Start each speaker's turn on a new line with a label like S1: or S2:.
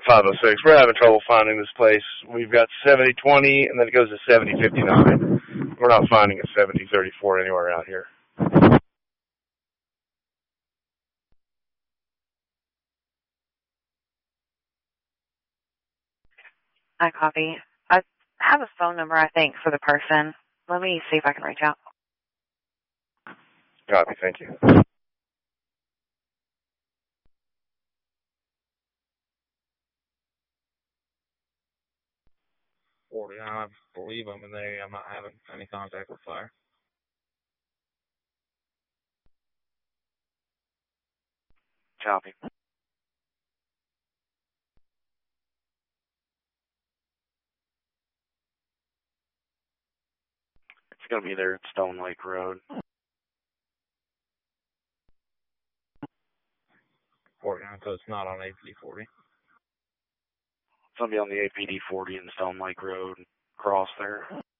S1: 506. We're having trouble finding this place. We've got 7020, and then it goes to 7059. We're not finding a 7034 anywhere out here.
S2: I copy. I have a phone number, I think, for the person. Let me see if I can reach out.
S1: Copy, thank you.
S3: I believe I'm in the area. I'm not having any contact with fire.
S2: Copy.
S4: It's going to be there at Stone Lake Road.
S3: 49, so it's not on APD 40.
S4: It's going to be on the APD 40 and Stone Lake Road, cross there.